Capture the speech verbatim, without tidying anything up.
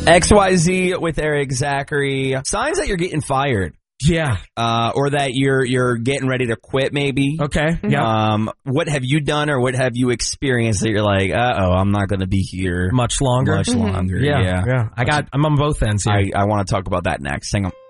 X Y Z with Eric Zachary. Signs that you're getting fired. Yeah. Uh, or that you're you're getting ready to quit, maybe. Okay. Yeah. Um, what have you done or what have you experienced that you're like, uh-oh, I'm not going to be here much longer? Much Mm-hmm. longer. Yeah. Yeah. yeah. I got, I'm on both ends here. I, I want to talk about that next. Hang on.